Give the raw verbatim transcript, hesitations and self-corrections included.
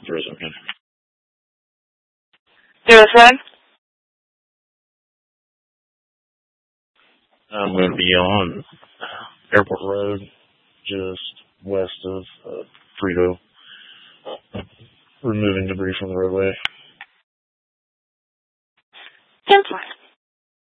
There is, okay. Zero seven? I'm going to be on Airport Road, just west of uh, Frito, removing debris from the roadway.